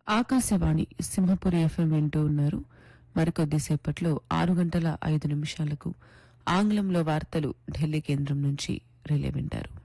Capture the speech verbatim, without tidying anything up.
Akashvani Simhapuri FM వింటూ ఉన్నారు. మరికొద్దిసేపట్లో ఆరు గంటల ఐదు నిమిషాలకు ఆంగ్లంలో వార్తలు ఢిల్లీ కేంద్రం నుంచి రిలే వింటారు.